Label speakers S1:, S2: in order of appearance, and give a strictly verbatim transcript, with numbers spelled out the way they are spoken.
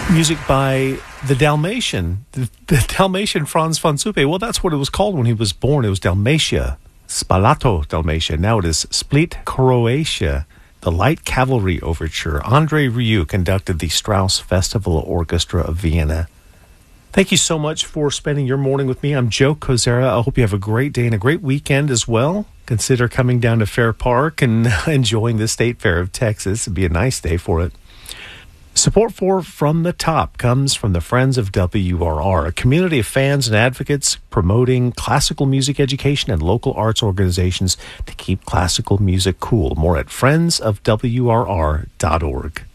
S1: Music by the Dalmatian, the, the Dalmatian Franz von Suppe. Well, that's what it was called when he was born. It was Dalmatia, Spalato, Dalmatia. Now it is Split, Croatia. The Light Cavalry Overture. Andrei Rieu conducted the Strauss Festival Orchestra of Vienna. Thank you so much for spending your morning with me. I'm Joe Kozera. I hope you have a great day and a great weekend as well. Consider coming down to Fair Park and enjoying the State Fair of Texas. It'd be a nice day for it. Support for From the Top comes from the Friends of W R R, a community of fans and advocates promoting classical music education and local arts organizations to keep classical music cool. More at friends of W R R dot org.